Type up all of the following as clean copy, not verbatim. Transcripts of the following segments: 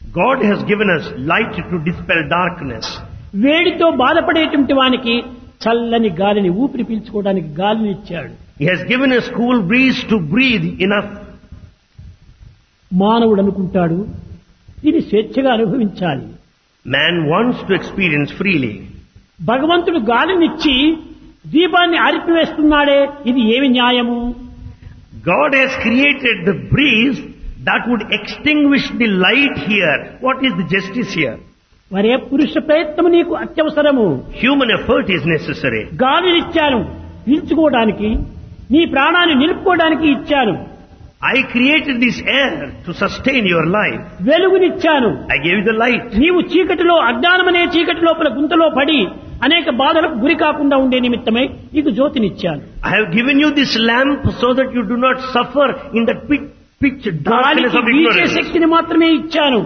God has given us light to dispel darkness. వేడితో బాధపడేటువంటి వానికి చల్లని గాలిని ఊపిరి పీల్చుకోవడానికి గాలిని ఇచ్చాడు. He has given us cool breeze to breathe enough. మానవుడు అనుకుంటాడు దీన్ని స్వేచ్ఛగా అనుభవించాలి. Man wants to experience freely. భగవంతుడు గాలినిచ్చి దీపాన్ని ఆరిపివేస్తున్నాడే, ఇది ఏమి న్యాయము? God has created the breeze that would extinguish the light here. What is the justice here? మరే పురుష ప్రయత్నం నీకు అత్యవసరము. Human effort is necessary. గాలినిచ్చాను పీల్చుకోవడానికి, నీ ప్రాణాన్ని నిలుపుకోవడానికి ఇచ్చాను. I created this air to sustain your life. వెలుగునిచ్చాను. I gave you the light. నీవు చీకటిలో, అజ్ఞానమనే చీకటి లోపల గుంతలో పడి అనేక బాధలకు గురి కాకుండా ఉండే నిమిత్తమై నీకు జ్యోతినిచ్చాను. I have given you this lamp so that you do not suffer in the pitch darkness of వీచే ignorance. శక్తిని మాత్రమే ఇచ్చాను.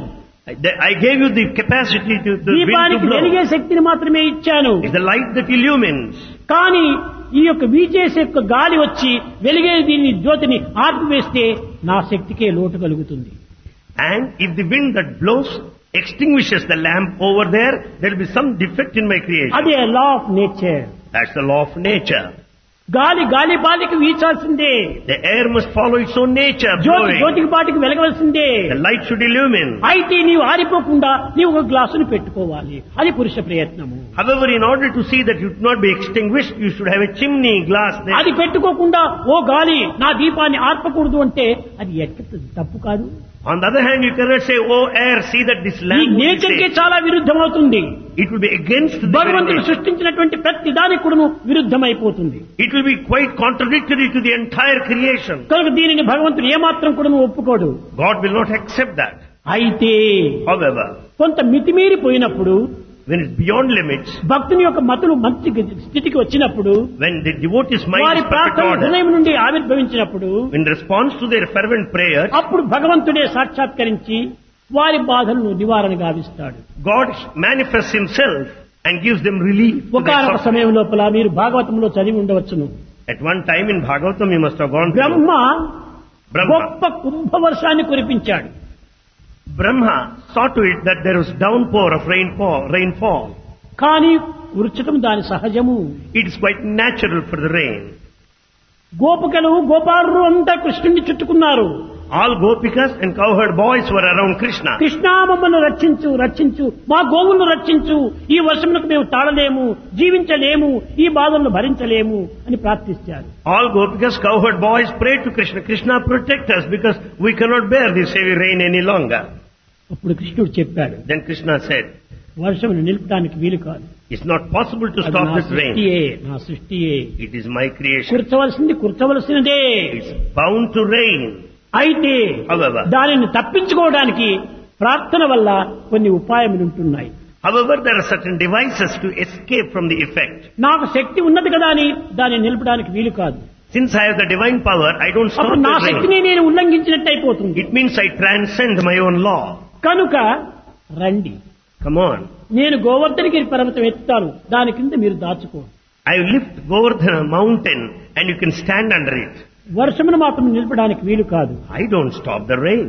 I gave you the capacity to the wind to దీపానికి వెలిగే blow. శక్తిని మాత్రమే ఇచ్చాను. It's the light that illumines. కానీ ఈ యొక్క వీచేసే యొక్క గాలి వచ్చి వెలిగే దీన్ని జ్యోతిని ఆర్పివేస్తే నా శక్తికే లోటు కలుగుతుంది. And if the wind that blows extinguishes the lamp over there will be some defect in my creation. అదే law of nature. That's the law of nature. గాలి గాలి పాటికి వీచాల్సిందే. The air must follow its own nature. Jyothi Blowing. జ్యోతికి పాటికి వెలగవలసిందే. The light should illumine. అయితే నీవు ఆరిపోకుండా నీవు ఒక గ్లాసును పెట్టుకోవాలి. అది పురుష ప్రయత్నము. However, in order to see that you do not be extinguished, you should have a chimney glass there. అది పెట్టుకోకుండా ఓ గాలి నా దీపాన్ని ఆర్పకూడదు అంటే అది ఎట్లా తప్పు కాదు. On the other hand, you cannot say, oh air, see that this ఈ lamp will nature K be చాలా విరుద్ధమవుతుంది. It will be against the very భగవంతుడు nature. సృష్టించినటువంటి ప్రతి దానికి కూడాను విరుద్ధమైపోతుంది. It will be quite contradictory to the entire creation. కనుక దీనిని భగవంతుడు ఏమాత్రం కూడాను ఒప్పుకోడు. God will not accept that. అయితే However, కొంత మితిమీరిపోయినప్పుడు, when it's beyond limits, భక్తుని యొక్క మతులు మంచి స్థితికి వచ్చినప్పుడు, when the devotee's mind వారి is perfect ప్రార్థన order, హృదయం నుండి ఆవిర్భవించినప్పుడు, in response to their fervent prayer, అప్పుడు భగవంతుడే సాక్షాత్కరించి వారి బాధలను నివారణ గావిస్తాడు. God manifests himself and gives them relief. to their ఒకనొక suffering. సమయం లోపల మీరు భాగవతంలో చదివి ఉండవచ్చును. At one time in Bhagavatam you must have gone Brahma Brahma. గొప్ప కుంభవర్షాన్ని కురిపించాడు. Brahma saw to it that there was downpour of rainfall. కానీ కురచటం దాని సహజము. It is quite natural for the rain. గోపికలు గోపాలు అంతా కృష్ణుని చుట్టుకున్నారు. All gopikas and cowherd boys were around Krishna. Krishna మమ్మల్ని రక్షించు రక్షించు, మా గోవులను రక్షించు, ఈ వర్షములకు మేము తాళలేము, జీవించలేము, ఈ బాధలను భరించలేము అని ప్రార్థించారు. All gopikas, cowherd boys prayed to Krishna. Krishna, protect us because we cannot bear this heavy rain any longer. అప్పుడు కృష్ణుడు చెప్పాడు, Then Krishna said, వర్షమును నిలుపడానికి వీలు కాదు. it's not possible to అది stop నా this rain. సృష్టియే, నా సృష్టియే. It is my creation. కుర్చవలసింది కుర్చవలసినదే. It's bound to rain. అయితే However, దానిని తప్పించుకోవడానికి ప్రార్థన వల్ల కొన్ని ఉపాయములు ఉంటున్నాయి. however, there are certain devices to escape from the effect. నాకు శక్తి ఉన్నది కదా అని దాన్ని నిలపడానికి వీలు కాదు. Since I have the divine power, I don't stop అప్పుడు నా the rain. శక్తిని నేను ఉల్లంఘించినట్టు అయిపోతుంది. It means I transcend my own law. కనుక రండి, Come on. నేను గోవర్ధనగిరి పర్వతం ఎత్తుతాను, దాని కింద మీరు దాచుకోండి. I will lift Govardhana mountain and you can stand under it. వర్షమును మాత్రం నిలపడానికి వీలు కాదు. I don't stop the rain.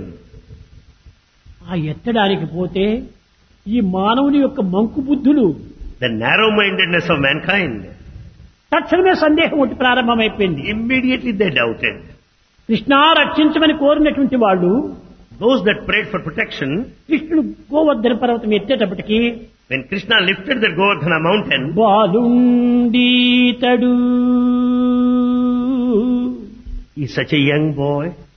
ఆ ఎత్తడానికి పోతే ఈ మానవుని యొక్క మంకు బుద్ధులు The narrow-mindedness of mankind. తక్షణమే సందేహం ఒకటి ప్రారంభమైపోయింది. Immediately they doubted. కృష్ణ రక్షించమని కోరినటువంటి వాళ్ళు, Those that prayed for protection, కృష్ణుడు గోవర్ధన పర్వతం ఎత్తేటప్పటికి when Krishna lifted the Govardhana mountain, బాలుండీతడు he's such a young boy.